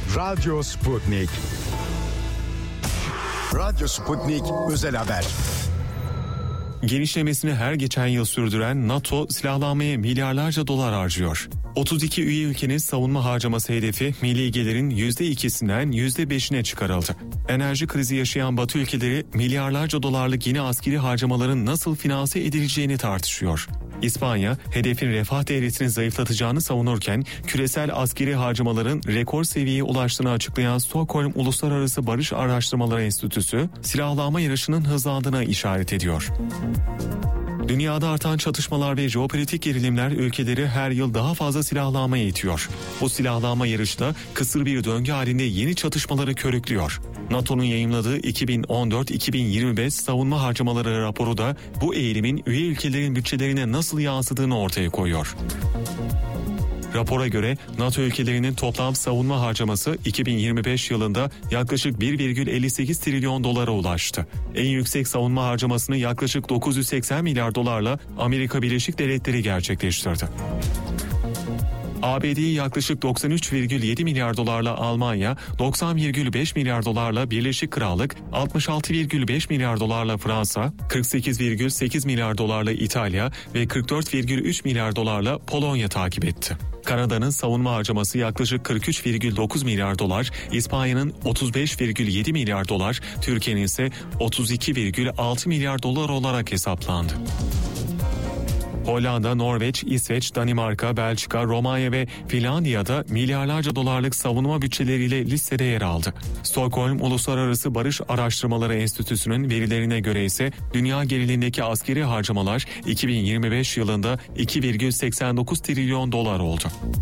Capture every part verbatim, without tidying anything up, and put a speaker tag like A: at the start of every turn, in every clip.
A: Radyo Sputnik. Radyo Sputnik özel haber.
B: Genişlemesini her geçen yıl sürdüren NATO silahlanmaya milyarlarca dolar harcıyor. otuz iki üye ülkenin savunma harcaması hedefi milli gelirin yüzde ikisinden yüzde beşine çıkarıldı. Enerji krizi yaşayan Batı ülkeleri milyarlarca dolarlık yeni askeri harcamaların nasıl finanse edileceğini tartışıyor. İspanya, hedefin refah devletini zayıflatacağını savunurken küresel askeri harcamaların rekor seviyeye ulaştığını açıklayan Stockholm Uluslararası Barış Araştırmaları Enstitüsü, silahlanma yarışının hızlandığına işaret ediyor. Dünyada artan çatışmalar ve jeopolitik gerilimler ülkeleri her yıl daha fazla silahlanmaya itiyor. Bu silahlanma yarışı da kısır bir döngü halinde yeni çatışmaları körüklüyor. NATO'nun yayımladığı iki bin on dört iki bin yirmi beş savunma harcamaları raporu da bu eğilimin üye ülkelerin bütçelerine nasıl yansıdığını ortaya koyuyor. Rapora göre NATO ülkelerinin toplam savunma harcaması iki bin yirmi beş yılında yaklaşık bir virgül elli sekiz trilyon dolara ulaştı. En yüksek savunma harcamasını yaklaşık dokuz yüz seksen milyar dolarla Amerika Birleşik Devletleri gerçekleştirdi. A B D'yi yaklaşık doksan üç virgül yedi milyar dolarla Almanya, doksan virgül beş milyar dolarla Birleşik Krallık, altmış altı virgül beş milyar dolarla Fransa, kırk sekiz virgül sekiz milyar dolarla İtalya ve kırk dört virgül üç milyar dolarla Polonya takip etti. Kanada'nın savunma harcaması yaklaşık kırk üç virgül dokuz milyar dolar, İspanya'nın otuz beş virgül yedi milyar dolar, Türkiye'nin ise otuz iki virgül altı milyar dolar olarak hesaplandı. Hollanda, Norveç, İsveç, Danimarka, Belçika, Romanya ve Finlandiya'da milyarlarca dolarlık savunma bütçeleriyle listede yer aldı. Stockholm Uluslararası Barış Araştırmaları Enstitüsü'nün verilerine göre ise dünya genelindeki askeri harcamalar iki bin yirmi beş yılında iki virgül seksen dokuz trilyon dolar oldu.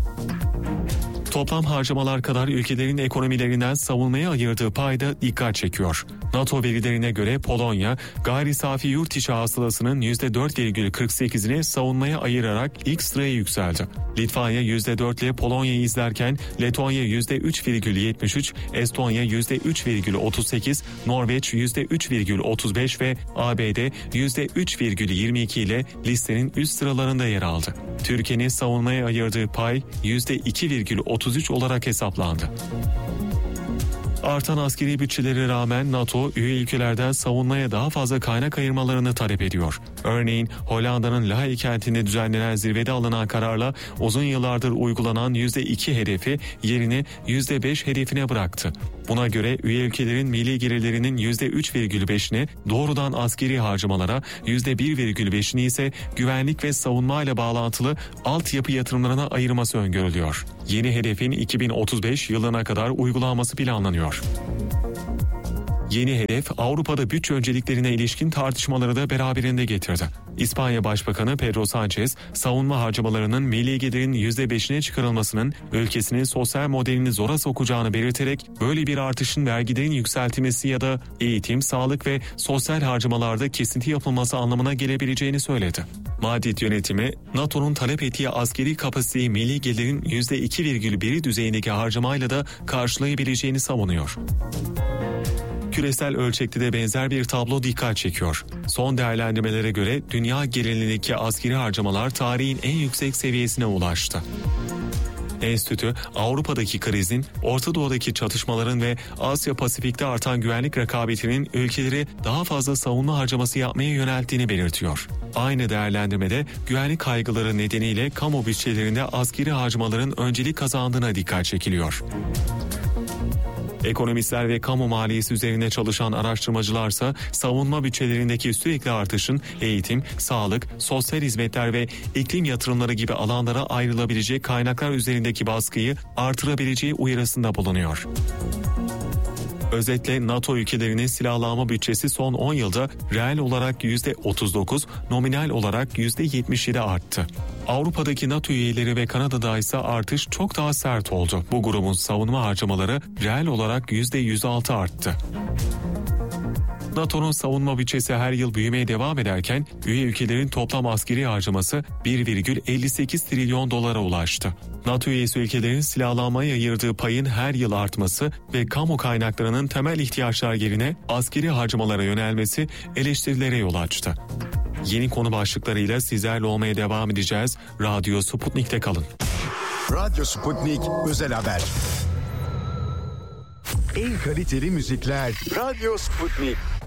B: Toplam harcamalar kadar ülkelerin ekonomilerinden savunmaya ayırdığı payda dikkat çekiyor. NATO verilerine göre Polonya, gayri safi yurt içi hasılasının yüzde dört virgül kırk sekizini savunmaya ayırarak ilk sıraya yükseldi. Litvanya yüzde dört ile Polonya'yı izlerken Letonya yüzde üç virgül yetmiş üç, Estonya yüzde üç virgül otuz sekiz, Norveç yüzde üç virgül otuz beş ve A B D yüzde üç virgül yirmi iki ile listenin üst sıralarında yer aldı. Türkiye'nin savunmaya ayırdığı pay yüzde iki virgül otuz üç olarak hesaplandı. Artan askeri bütçeleri rağmen NATO üye ülkelerden savunmaya daha fazla kaynak ayırmalarını talep ediyor. Örneğin Hollanda'nın La Haye kentinde düzenlenen zirvede alınan kararla uzun yıllardır uygulanan yüzde iki hedefi yerini yüzde beş hedefine bıraktı. Buna göre üye ülkelerin milli gelirlerinin yüzde üç virgül beşini doğrudan askeri harcamalara, yüzde bir virgül beşini ise güvenlik ve savunma ile bağlantılı altyapı yatırımlarına ayırması öngörülüyor. Yeni hedefin iki bin otuz beş yılına kadar uygulanması planlanıyor. Yeni hedef Avrupa'da bütçe önceliklerine ilişkin tartışmaları da beraberinde getirdi. İspanya Başbakanı Pedro Sánchez, savunma harcamalarının milli gelirin yüzde beşine çıkarılmasının ülkesinin sosyal modelini zora sokacağını belirterek böyle bir artışın vergilerin yükseltilmesi ya da eğitim, sağlık ve sosyal harcamalarda kesinti yapılması anlamına gelebileceğini söyledi. Madrid yönetimi, NATO'nun talep ettiği askeri kapasiteyi milli gelirin yüzde iki virgül biri düzeyindeki harcamayla da karşılayabileceğini savunuyor. Küresel ölçekte de benzer bir tablo dikkat çekiyor. Son değerlendirmelere göre dünya genelindeki askeri harcamalar tarihin en yüksek seviyesine ulaştı. Enstitü, Avrupa'daki krizin, Orta Doğu'daki çatışmaların ve Asya Pasifik'te artan güvenlik rekabetinin ülkeleri daha fazla savunma harcaması yapmaya yönelttiğini belirtiyor. Aynı değerlendirmede güvenlik kaygıları nedeniyle kamu bütçelerinde askeri harcamaların öncelik kazandığına dikkat çekiliyor. Ekonomistler ve kamu maliyesi üzerine çalışan araştırmacılarsa savunma bütçelerindeki sürekli artışın eğitim, sağlık, sosyal hizmetler ve iklim yatırımları gibi alanlara ayrılabilecek kaynaklar üzerindeki baskıyı artırabileceği uyarısında bulunuyor. Özetle NATO ülkelerinin silahlanma bütçesi son on yılda reel olarak yüzde otuz dokuz, nominal olarak yüzde yetmiş yedi arttı. Avrupa'daki NATO üyeleri ve Kanada'da ise artış çok daha sert oldu. Bu grubun savunma harcamaları reel olarak yüzde yüz altı arttı. NATO'nun savunma bütçesi her yıl büyümeye devam ederken üye ülkelerin toplam askeri harcaması bir virgül elli sekiz trilyon dolara ulaştı. NATO üyesi ülkelerin silahlanmaya ayırdığı payın her yıl artması ve kamu kaynaklarının temel ihtiyaçlar yerine askeri harcamalara yönelmesi eleştirilere yol açtı. Yeni konu başlıklarıyla sizlerle olmaya devam edeceğiz. Radyo Sputnik'te kalın.
A: Radyo Sputnik özel haber. en kaliteli müzikler. Radyo Sputnik.